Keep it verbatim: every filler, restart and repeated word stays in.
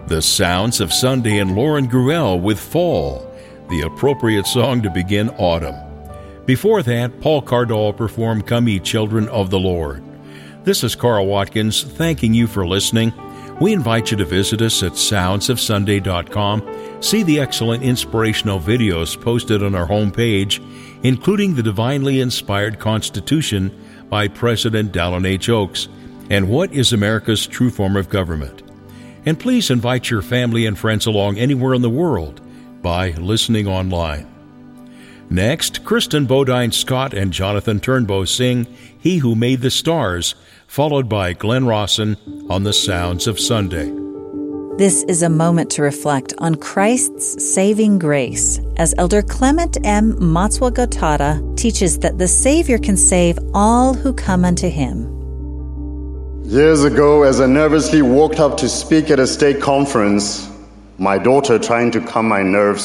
The Sounds of Sunday and Lauren Gruelle with Fall, the appropriate song to begin autumn. Before that, Paul Cardall performed Come Ye Children of the Lord. This is Carl Watkins thanking you for listening. We invite you to visit us at sounds of sunday dot com. See the excellent inspirational videos posted on our homepage, including the divinely inspired Constitution by President Dallin H. Oaks and What is America's True Form of Government. And please invite your family and friends along anywhere in the world by listening online. Next, Kristen Bodine Scott and Jonathan Turnbow sing He Who Made the Stars, followed by Glenn Rawson on the Sounds of Sunday. This is a moment to reflect on Christ's saving grace as Elder Clement M. Matswa-Gotada teaches that the Savior can save all who come unto Him. Years ago, as I nervously walked up to speak at a stake conference, my daughter, trying to calm my nerves,